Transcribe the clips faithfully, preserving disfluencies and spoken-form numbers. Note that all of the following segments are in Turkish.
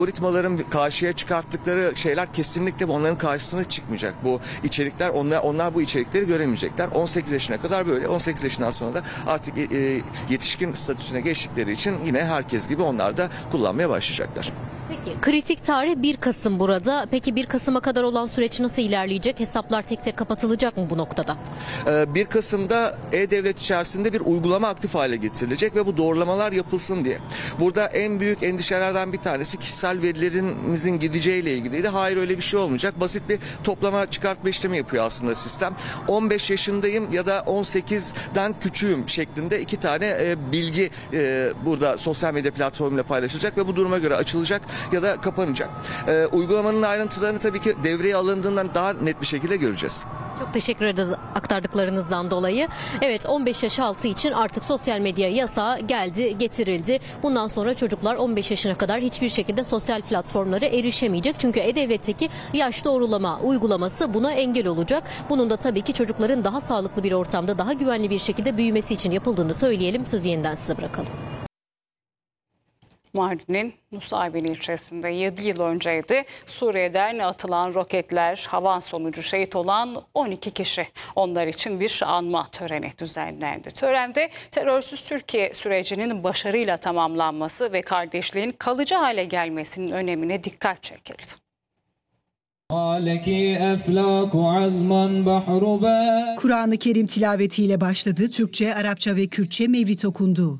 Algoritmaların karşıya çıkarttıkları şeyler kesinlikle onların karşısına çıkmayacak. Bu içerikler, onlar, onlar bu içerikleri göremeyecekler. on sekiz yaşına kadar böyle. on sekiz yaşından sonra da artık e, yetişkin statüsüne geçtikleri için yine herkes gibi onlar da kullanmaya başlayacaklar. Peki kritik tarih bir Kasım burada. Peki bir Kasım'a kadar olan süreç nasıl ilerleyecek? Hesaplar tek tek kapatılacak mı bu noktada? bir Kasım'da E-Devlet içerisinde bir uygulama aktif hale getirilecek ve bu doğrulamalar yapılsın diye. Burada en büyük endişelerden bir tanesi kişisel verilerimizin gideceğiyle ilgiliydi. Hayır, öyle bir şey olmayacak. Basit bir toplama çıkartma işlemi yapıyor aslında sistem. on beş yaşındayım ya da on sekizden küçüğüm şeklinde iki tane bilgi burada sosyal medya platformuyla paylaşılacak ve bu duruma göre açılacak ya da kapanacak. Ee, uygulamanın ayrıntılarını tabii ki devreye alındığından daha net bir şekilde göreceğiz. Çok teşekkür ederiz aktardıklarınızdan dolayı. Evet, on beş yaş altı için artık sosyal medya yasağı geldi, getirildi. Bundan sonra çocuklar on beş yaşına kadar hiçbir şekilde sosyal platformlara erişemeyecek. Çünkü E-Devlet'teki yaş doğrulama uygulaması buna engel olacak. Bunun da tabii ki çocukların daha sağlıklı bir ortamda, daha güvenli bir şekilde büyümesi için yapıldığını söyleyelim. Sözü yeniden size bırakalım. Mardin'in Nusaybin ilçesinde yedi yıl önceydi. Suriye'den atılan roketler havan sonucu şehit olan on iki kişi. Onlar için bir anma töreni düzenlendi. Törende terörsüz Türkiye sürecinin başarıyla tamamlanması ve kardeşliğin kalıcı hale gelmesinin önemine dikkat çekildi. Kur'an-ı Kerim tilavetiyle başladı. Türkçe, Arapça ve Kürtçe mevlid okundu.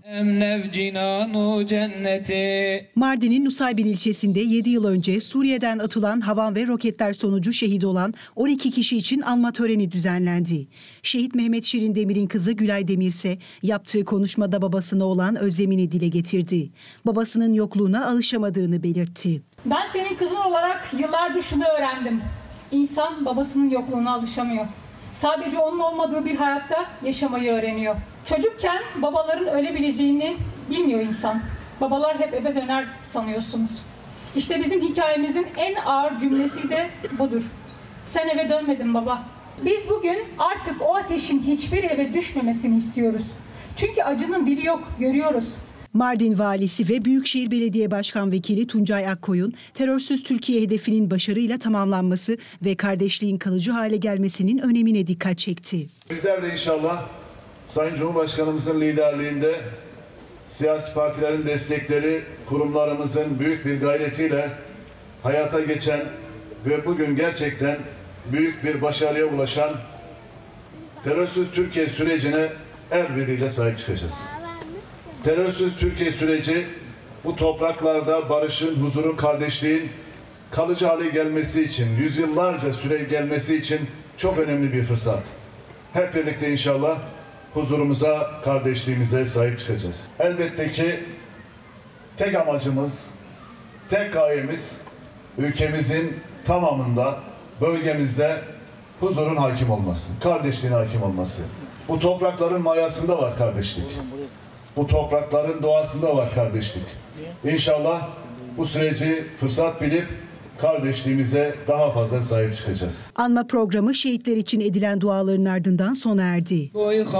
Mardin'in Nusaybin ilçesinde yedi yıl önce Suriye'den atılan havan ve roketler sonucu şehit olan on iki kişi için anma töreni düzenlendi. Şehit Mehmet Şirin Demir'in kızı Gülay Demir ise yaptığı konuşmada babasına olan özlemini dile getirdi. Babasının yokluğuna alışamadığını belirtti. Ben senin kızın olarak yıllardır şunu öğrendim. İnsan babasının yokluğuna alışamıyor. Sadece onun olmadığı bir hayatta yaşamayı öğreniyor. Çocukken babaların ölebileceğini bilmiyor insan. Babalar hep eve döner sanıyorsunuz. İşte bizim hikayemizin en ağır cümlesi de budur. Sen eve dönmedin baba. Biz bugün artık o ateşin hiçbir eve düşmemesini istiyoruz. Çünkü acının dili yok, görüyoruz. Mardin Valisi ve Büyükşehir Belediye Başkan Vekili Tuncay Akkoyun, terörsüz Türkiye hedefinin başarıyla tamamlanması ve kardeşliğin kalıcı hale gelmesinin önemine dikkat çekti. Bizler de inşallah Sayın Cumhurbaşkanımızın liderliğinde siyasi partilerin destekleri, kurumlarımızın büyük bir gayretiyle hayata geçen ve bugün gerçekten büyük bir başarıya ulaşan terörsüz Türkiye sürecine el birliğiyle sahip çıkacağız. Terörsüz Türkiye süreci bu topraklarda barışın, huzurun, kardeşliğin kalıcı hale gelmesi için, yüzyıllarca süre gelmesi için çok önemli bir fırsat. Hep birlikte inşallah huzurumuza, kardeşliğimize sahip çıkacağız. Elbette ki tek amacımız, tek gayemiz ülkemizin tamamında, bölgemizde huzurun hakim olması, kardeşliğin hakim olması. Bu toprakların mayasında var kardeşlik. Bu toprakların doğasında var kardeşlik. İnşallah bu süreci fırsat bilip kardeşliğimize daha fazla sahip çıkacağız. Anma programı şehitler için edilen duaların ardından sona erdi.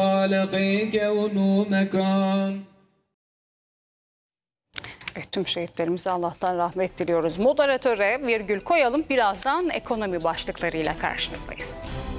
Evet, tüm şehitlerimize Allah'tan rahmet diliyoruz. Moderatöre virgül koyalım. Birazdan ekonomi başlıklarıyla karşınızdayız.